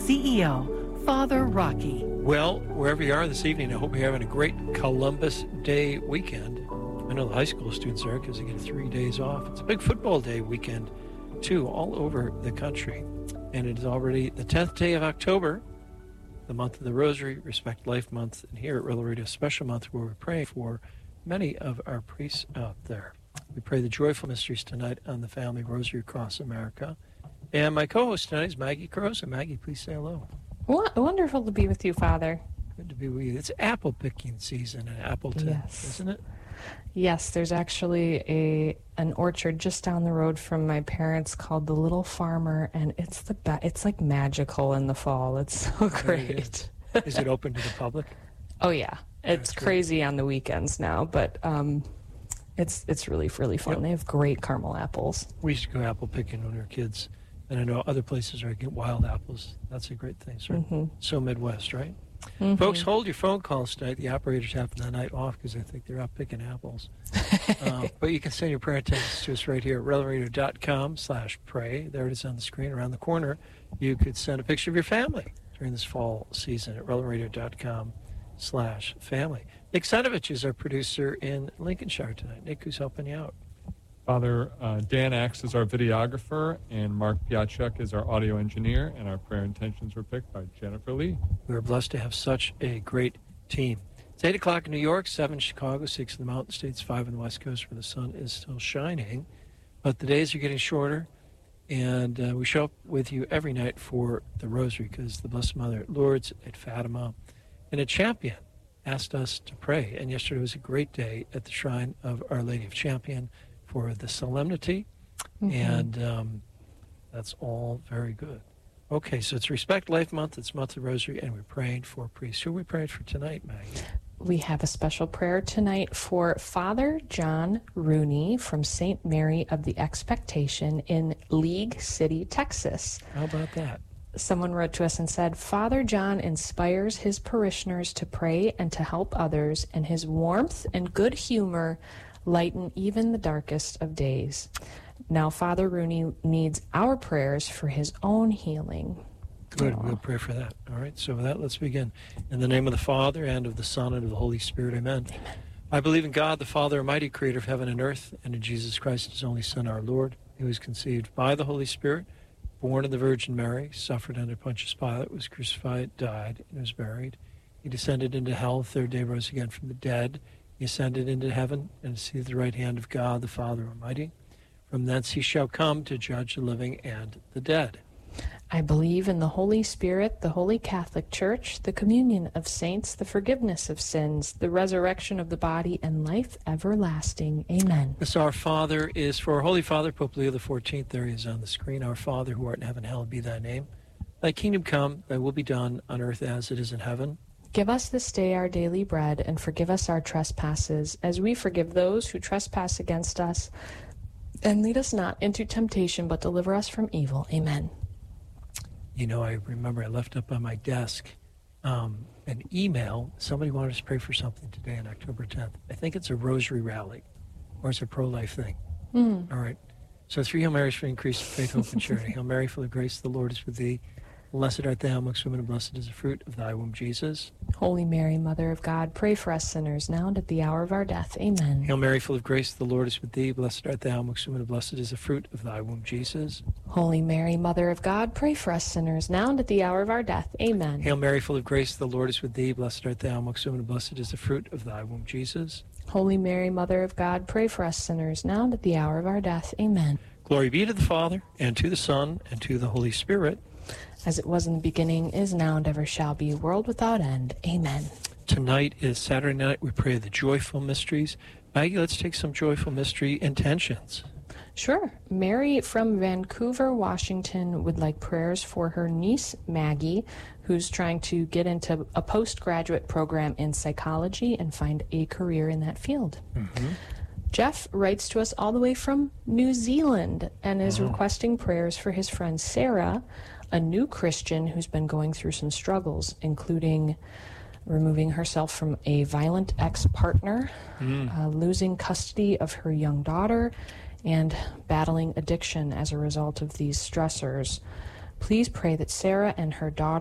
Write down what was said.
CEO, Father Rocky. Well, wherever you are this evening, I hope you're having a great Columbus Day weekend. I know the high school students are because they get 3 days off. It's a big football day weekend, too, all over the country. And it is already the 10th day of October, the month of the Rosary, Respect Life Month, and here at Rilla Radio, special month where we pray for many of our priests out there. We pray the joyful mysteries tonight on the Family Rosary across America. And my co-host tonight is Maggie Carosa. Maggie, please say hello. Wonderful to be with you, Father. Good to be with you. It's apple picking season in Appleton, yes. Isn't it? Yes, there's actually an orchard just down the road from my parents called the Little Farmer, and it's it's like magical in the fall. It's so great. Is it open to the public? Oh yeah, it's crazy on the weekends now, but it's really fun. Yep. They have great caramel apples. We used to go apple picking when we were kids, and I know other places are getting wild apples. That's a great thing, sir. Mm-hmm. So Midwest, right? Mm-hmm. Folks, hold your phone calls tonight. The operators have the night off because I think they're out picking apples. But you can send your prayer intentions to us right here at RellaRadio.com/pray. There it is on the screen around the corner. You could send a picture of your family during this fall season at RellaRadio.com/family. Nick Senovich is our producer in Lincolnshire tonight. Nick, who's helping you out? Father Dan Axe is our videographer, and Mark Piachuk is our audio engineer, and our prayer intentions were picked by Jennifer Lee. We're blessed to have such a great team. It's 8 o'clock in New York, 7 in Chicago, 6 in the Mountain States, 5 in the West Coast where the sun is still shining. But the days are getting shorter, and we show up with you every night for the Rosary because the Blessed Mother at Lourdes, at Fatima, and at Champion asked us to pray. And yesterday was a great day at the Shrine of Our Lady of Champion for the solemnity, and that's all very good. Okay, so it's Respect Life Month, it's Month of Rosary, and we're praying for priests. Who are we praying for tonight, Maggie? We have a special prayer tonight for Father John Rooney from St. Mary of the Expectation in League City, Texas. How about that? Someone wrote to us and said, Father John inspires his parishioners to pray and to help others, and his warmth and good humor lighten even the darkest of days. Now, Father Rooney needs our prayers for his own healing. Good, we'll pray for that. All right, so with that, let's begin. In the name of the Father, and of the Son, and of the Holy Spirit, amen. Amen. I believe in God, the Father Almighty, creator of heaven and earth, and in Jesus Christ, his only Son, our Lord, who was conceived by the Holy Spirit, born of the Virgin Mary, suffered under Pontius Pilate, was crucified, died, and was buried. He descended into hell, the third day rose again from the dead. He ascended into heaven and is seated at the right hand of God, the Father Almighty. From thence he shall come to judge the living and the dead. I believe in the Holy Spirit, the Holy Catholic Church, the communion of saints, the forgiveness of sins, the resurrection of the body, and life everlasting. Amen. This Our Father is for our Holy Father, Pope Leo XIV. There he is on the screen. Our Father, who art in heaven, hallowed be thy name. Thy kingdom come, thy will be done on earth as it is in heaven. Give us this day our daily bread, and forgive us our trespasses, as we forgive those who trespass against us. And lead us not into temptation, but deliver us from evil. Amen. You know, I remember I left up on my desk an email. Somebody wanted us to pray for something today on October 10th. I think it's a rosary rally, or it's a pro-life thing. All right. So 3 Hail Marys for increased faith, hope, and charity. Hail Mary, full of grace, the Lord is with thee. Blessed art thou amongst women, and blessed is the fruit of thy womb, Jesus. Holy Mary, Mother of God, pray for us sinners now and at the hour of our death. Amen. Hail Mary, full of grace, the Lord is with thee. Blessed art thou amongst women, and blessed is the fruit of thy womb, Jesus. Holy Mary, Mother of God, pray for us sinners now and at the hour of our death. Amen. Hail Mary, full of grace, the Lord is with thee. Blessed art thou amongst women, and blessed is the fruit of thy womb, Jesus. Holy Mary, Mother of God, pray for us sinners now and at the hour of our death. Amen. Glory be to the Father, and to the Son, and to the Holy Spirit. As it was in the beginning, is now, and ever shall be, world without end. Amen. Tonight is Saturday night. We pray the joyful mysteries. Maggie, let's take some joyful mystery intentions. Sure. Mary from Vancouver, Washington would like prayers for her niece, Maggie, who's trying to get into a postgraduate program in psychology and find a career in that field. Mm-hmm. Jeff writes to us all the way from New Zealand and is requesting prayers for his friend Sarah, a new Christian who's been going through some struggles, including removing herself from a violent ex-partner, losing custody of her young daughter, and battling addiction as a result of these stressors. Please pray that Sarah and her daughter